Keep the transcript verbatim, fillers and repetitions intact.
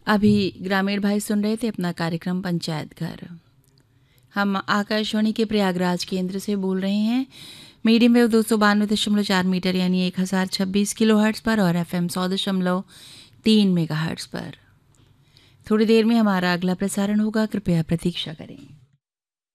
अभी ग्रामीण भाई सुन रहे थे अपना कार्यक्रम पंचायत घर। हम आकाशवाणी के प्रयागराज केंद्र से बोल रहे हैं, मीडियम वेव दो सौ बानवे दशमलव चार मीटर यानी एक हज़ार छब्बीस किलो हर्ट्ज़ पर और एफ एम सौ दशमलव तीन मेगा हर्ट्ज़ पर। थोड़ी देर में हमारा अगला प्रसारण होगा, कृपया प्रतीक्षा करें।